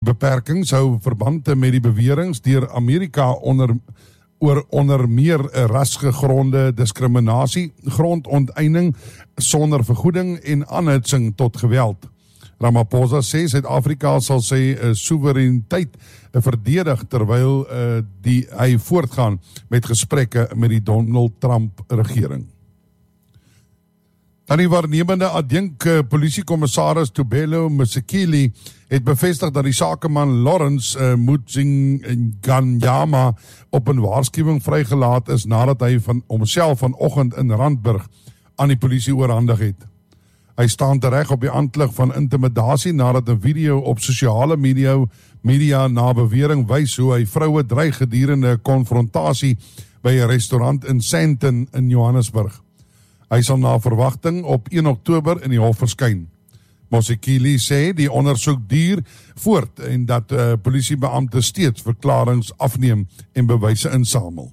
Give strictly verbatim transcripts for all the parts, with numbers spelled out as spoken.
beperkings hou verband met die beweringe deur Amerika onder oor onder meer rasgegronde diskriminasie, grondonteening sonder vergoeding en aanhitsing tot geweld. Ramaphosa sê Suid-Afrika sal sy uh, soewereiniteit uh, verdedig terwyl uh, die, hy voortgaan met gesprekke met die Donald Trump regering. Dan die waarnemende adjunk uh, polisiekommissaris Tobelo Msekili het bevestig dat die sakeman Lawrence uh, Mutsinganjama op 'n waarskuwing vrygelaat is nadat hy van homself vanoggend in Randburg aan die polisie oorhandig het. Hy staan tereg op die aanklag van intimidasie nadat 'n video op sosiale media, media na bewering wys hoe hy vroue dreig gedurende 'n konfrontasie by 'n restaurant in Sandton in Johannesburg. Hy sal na verwagting op een Oktober in die hof verskyn. Msekili sê die ondersoek duur voort en dat uh, polisiebeampte steeds verklaringe afneem en bewyse insamel.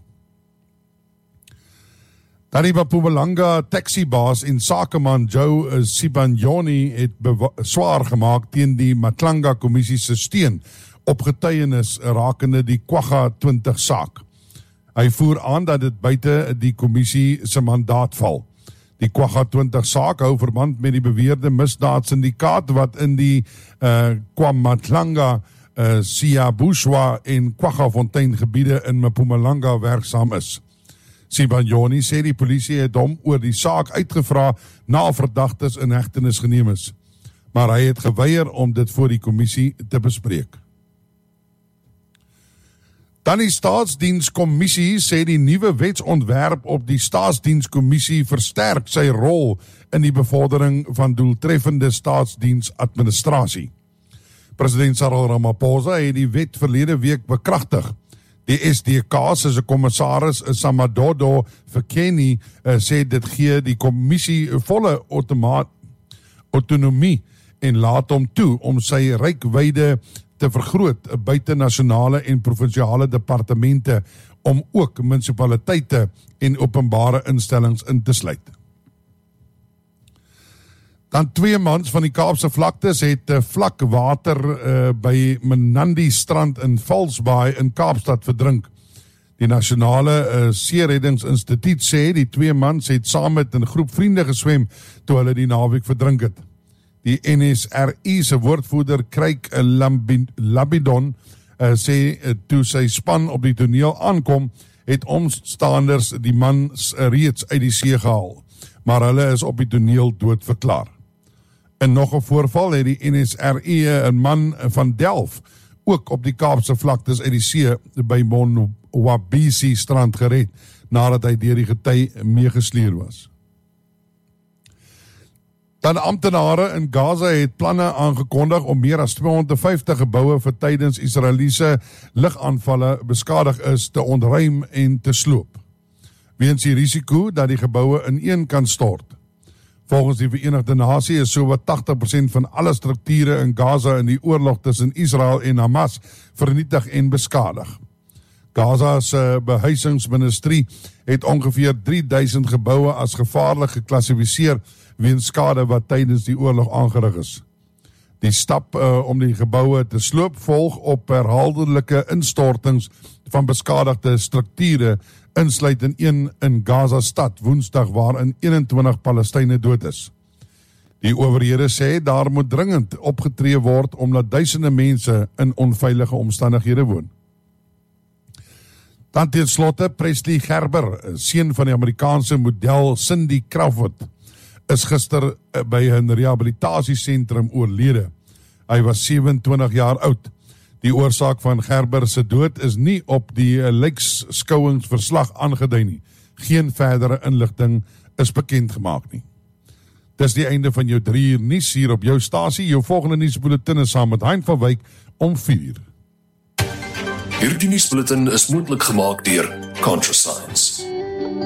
Dan die Mpumalanga taxibaas en sakeman Joe Sibanyoni het swaar gemaak teen die Matlanga kommissie se steun op getuienis rakende die Kwagga twintig saak. Hy voer aan dat dit buite die kommissie se mandaat val. Die Kwagga twintig saak hou verband met die beweerde misdaadsyndikaat wat in die uh, KwaMatlanga, uh, Siyabushwa en Kwaggafontein gebiede in Mpumalanga werksaam is. Sibanyoni sê die polisie het hom oor die saak uitgevra na verdagtes in hegtenis geneem is, maar hy het geweier om dit voor die kommissie te bespreek. Dan die Staatsdienskommissie sê die nuwe wetsontwerp op die Staatsdienskommissie versterk sy rol in die bevordering van doeltreffende staatsdiensadministrasie. President Cyril Ramaphosa het die wet verlede week bekragtig. Die S D K se kommissaris Samadodo Fekeni uh, sê dit gee die kommissie volle autonomie en laat hom toe om sy rykwyde te vergroot buite nasionale en provinsiale departemente om ook munisipaliteite en openbare instellings in te sluit. Dan twee mans van die Kaapse vlaktes het uh, vlak water uh, by Menandi strand in Valsbaai in Kaapstad verdrink. Die Nasionale uh, Seereddingsinstituut sê die twee mans het saam met 'n groep vriende geswem toe hulle die naweek verdrink het. Die N S R I se woordvoerder Craig Labidon uh, sê uh, toe sy span op die toneel aankom, het omstanders die mans uh, reeds uit die see gehaal, maar hulle is op die toneel dood verklaar. In nog 'n voorval het die N S R I 'n man van Delf ook op die Kaapse vlaktes uit die see by Monwabisi strand gered nadat hy deur die gety meegesleer was. Dan amptenare in Gaza het planne aangekondig om meer as tweehonderdvyftig geboue vir tydens Israeliese lugaanvalle beskadig is te ontruim en te sloop, weens die risiko dat die geboue ineen kan stort. Volgens die Verenigde Nasies is sowat tagtig persent van alle strukture in Gaza in die oorlog tussen Israel en Hamas vernietig en beskadig. Gaza se behuisingsministerie het ongeveer drie duisend geboue as gevaarlik geklassifiseer weens skade wat tydens die oorlog aangerig is. Die stap uh, om die geboue te sloop volg op herhaaldelike instortings van beskadigde strukture, insluit in een in Gaza stad Woensdag waarin eenentwintig Palestynë dood is. Die owerhede sê daar moet dringend opgetree word omdat duisende mense in onveilige omstandighede woon. Dan ten slotte Presley Gerber, seun van die Amerikaanse model Cindy Crawford, is gister by 'n rehabilitasiesentrum oorlede. Hy was sewe-en-twintig jaar oud. Die oorsaak van Gerber se dood is nie op die lijkskouingsverslag aangedui nie. Geen verdere inligting is bekend gemaak nie. Dis die einde van jou drie uur nuus hier op jou stasie. Jou volgende nuusbulletin is saam met Hein van Wyk om vier uur. Hierdie nuusbulletin is moontlik gemaak deur ContraScience.